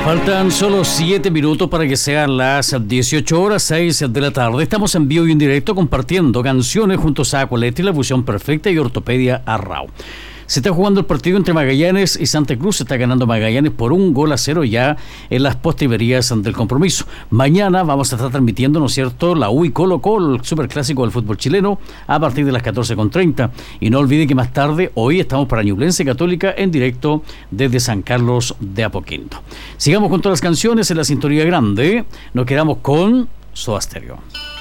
Faltan solo 7 minutos para que sean las 18:06 de la tarde. Estamos en vivo y en directo compartiendo canciones junto a Saco Leti, La Fusión Perfecta y Ortopedia Arrao. Se está jugando el partido entre Magallanes y Santa Cruz. Se está ganando Magallanes por 1-0 ya en las postrimerías del compromiso. Mañana vamos a estar transmitiendo, ¿no es cierto?, la U y Colo-Colo, el superclásico del fútbol chileno, a partir de las 14:30. Y no olvide que más tarde, hoy estamos para Ñublense Católica en directo desde San Carlos de Apoquindo. Sigamos con todas las canciones en la sintonía grande. Nos quedamos con Soda Stereo.